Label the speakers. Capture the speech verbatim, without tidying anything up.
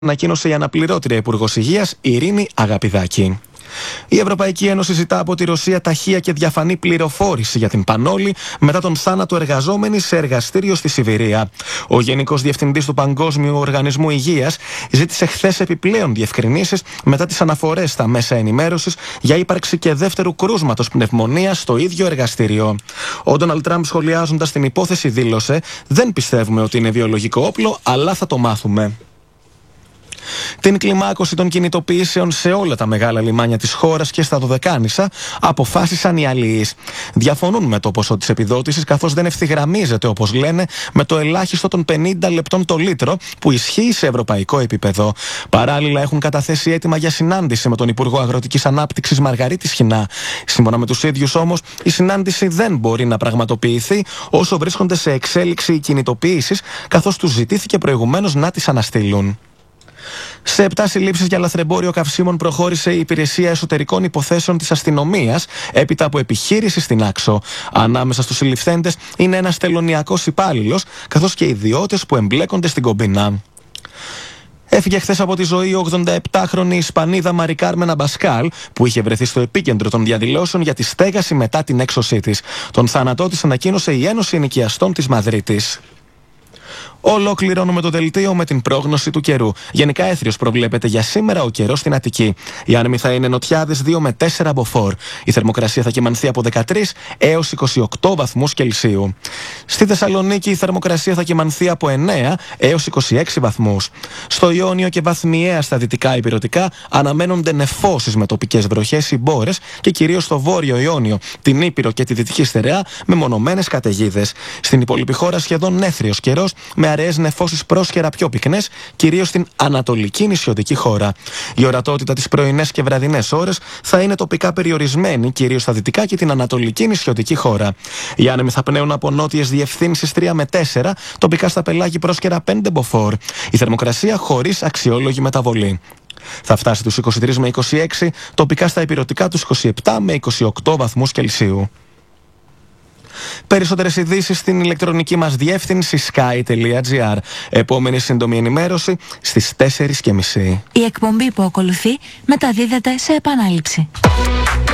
Speaker 1: Ανακοίνωσε η αναπληρώτρια Υπουργός Υγείας Ειρήνη Αγαπηδάκη. Η Ευρωπαϊκή Ένωση ζητά από τη Ρωσία ταχεία και διαφανή πληροφόρηση για την Πανόλη μετά τον θάνατο εργαζόμενης σε εργαστήριο στη Σιβηρία. Ο Γενικός Διευθυντής του Παγκόσμιου Οργανισμού Υγείας ζήτησε χθες επιπλέον διευκρινήσεις μετά τις αναφορές στα μέσα ενημέρωσης για ύπαρξη και δεύτερου κρούσματος πνευμονίας στο ίδιο εργαστήριο. Ο Ντόναλντ Τραμπ, σχολιάζοντας την υπόθεση, δήλωσε: «Δεν πιστεύουμε ότι είναι βιολογικό όπλο, αλλά θα το μάθουμε». Την κλιμάκωση των κινητοποιήσεων σε όλα τα μεγάλα λιμάνια της χώρας και στα Δωδεκάνησα αποφάσισαν οι αλληλείς. Διαφωνούν με το ποσό της επιδότησης, καθώς δεν ευθυγραμμίζεται, όπως λένε, με το ελάχιστο των πενήντα λεπτών το λίτρο που ισχύει σε ευρωπαϊκό επίπεδο. Παράλληλα, έχουν καταθέσει αίτημα για συνάντηση με τον Υπουργό Αγροτικής Ανάπτυξης Μαργαρίτη Σχοινά. Σύμφωνα με τους ίδιους όμως, η συνάντηση δεν μπορεί να πραγματοποιηθεί όσο βρίσκονται σε εξέλιξη οι κινητοποιήσεις, καθώς τους ζητήθηκε προηγουμένως να τις αναστείλουν. Σε επτά συλλήψεις για λαθρεμπόριο καυσίμων προχώρησε η Υπηρεσία Εσωτερικών Υποθέσεων της Αστυνομίας έπειτα από επιχείρηση στην Άξο. Ανάμεσα στους συλληφθέντες είναι ένας τελωνειακός υπάλληλος, καθώς και ιδιώτες που εμπλέκονται στην κομπίνα. Έφυγε χθες από τη ζωή η ογδονταεπτάχρονη Ισπανίδα Μαρι Κάρμεν Αμπασκάλ, που είχε βρεθεί στο επίκεντρο των διαδηλώσεων για τη στέγαση μετά την έξωσή της. Τον θάνατό της ανακοίνωσε η Ένωση Ενοικιαστών της Μαδρίτης. Ολοκληρώνουμε το δελτίο με την πρόγνωση του καιρού. Γενικά έθριος προβλέπεται για σήμερα ο καιρός στην Αττική. Οι άνεμοι θα είναι νοτιάδες δύο με τέσσερα μποφόρ. Η θερμοκρασία θα κυμανθεί από δεκατρείς έως είκοσι οκτώ βαθμούς Κελσίου. Στη Θεσσαλονίκη η θερμοκρασία θα κυμανθεί από εννέα έως είκοσι έξι βαθμούς. Στο Ιόνιο και βαθμιαία στα δυτικά ηπειρωτικά αναμένονται νεφώσεις με τοπικές βροχές ή μπόρες και κυρίως στο βόρειο Ιόνιο, την Ήπειρο και τη Δυτική Στερεά με μονομένες καταιγίδες. Στην υπόλοιπη χώρα σχεδόν έθριος καιρός με αραιές νεφώσεις πρόσχερα πιο πυκνές, κυρίως στην ανατολική νησιωτική χώρα. Η ορατότητα τις πρωινές και βραδινές ώρες θα είναι τοπικά περιορισμένη, κυρίως στα δυτικά και την ανατολική νησιωτική χώρα. Οι άνεμοι θα πνέουν από νότιες διευθύνσεις τρία με τέσσερα, τοπικά στα πελάγη πρόσκαιρα πέντε μποφόρ. Η θερμοκρασία χωρίς αξιόλογη μεταβολή. Θα φτάσει τους είκοσι τρεις με είκοσι έξι, τοπικά στα ηπειρωτικά τους είκοσι επτά με είκοσι οκτώ βαθμούς Κελσίου. Περισσότερες ειδήσεις στην ηλεκτρονική μας διεύθυνση sky τελεία gr. Επόμενη σύντομη ενημέρωση στις τέσσερις και μισή.
Speaker 2: Η εκπομπή που ακολουθεί μεταδίδεται σε επανάληψη.